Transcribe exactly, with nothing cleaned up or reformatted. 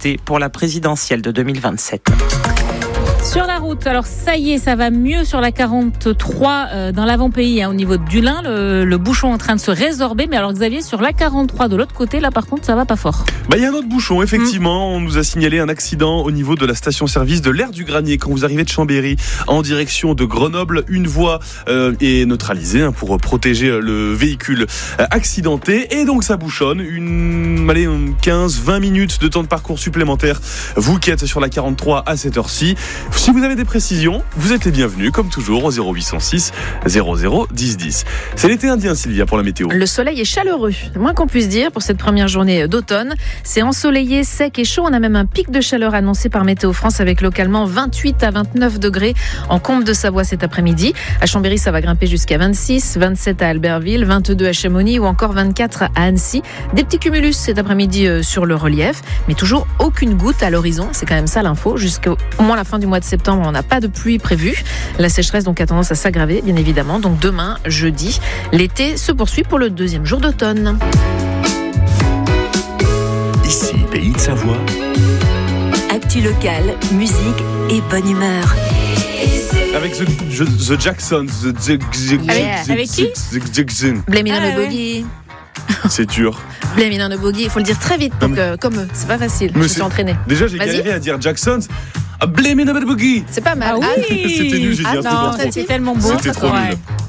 voter pour la présidentielle de deux mille vingt-sept. Sur la route, alors ça y est, ça va mieux sur la quarante-trois euh, dans l'avant-pays, hein, au niveau du Lin, le, le bouchon est en train de se résorber. Mais alors Xavier, sur la quarante-trois de l'autre côté, là par contre, ça va pas fort. Bah, il y a un autre bouchon, effectivement. Mmh. On nous a signalé un accident au niveau de la station-service de l'Aire du Granier. Quand vous arrivez de Chambéry en direction de Grenoble, une voie euh, est neutralisée hein, pour protéger le véhicule euh, accidenté. Et donc ça bouchonne. Une, allez, quinze vingt minutes de temps de parcours supplémentaire. Vous qui êtes sur la quarante-trois à cette heure-ci. Si vous avez des précisions, vous êtes les bienvenus, comme toujours, au zéro huit cent six zéro zéro dix dix. C'est l'été indien, Sylvia, pour la météo. Le soleil est chaleureux, c'est moins qu'on puisse dire pour cette première journée d'automne. C'est ensoleillé, sec et chaud. On a même un pic de chaleur annoncé par Météo France avec localement vingt-huit à vingt-neuf degrés en Combe de Savoie cet après-midi. À Chambéry, ça va grimper jusqu'à vingt-six, vingt-sept à Albertville, vingt-deux à Chamonix ou encore vingt-quatre à Annecy. Des petits cumulus cet après-midi sur le relief, mais toujours aucune goutte à l'horizon. C'est quand même ça l'info. Jusqu'au moins la fin du mois de septembre, on n'a pas de pluie prévue. La sécheresse donc a tendance à s'aggraver, bien évidemment. Donc demain, jeudi, l'été se poursuit pour le deuxième jour d'automne. Ici, Pays de Savoie. Actu locale, musique et bonne humeur. Avec The, the Jacksons. The, the, the, yeah. the, Avec qui The Jackson. Blame it on ah, the ouais. boogie. C'est dur. Blame it on the boogie. Il faut le dire très vite, donc, euh, comme eux. C'est pas facile. Mais Je c'est... suis entraînée. Déjà, j'ai Vas-y. galéré à dire Jacksons. Ah, blame it on the boogie. C'est pas mal. Ah oui. C'était nul, j'ai dit Ah un truc non, en trop. c'était tellement beau. C'était trop Ouais. nul.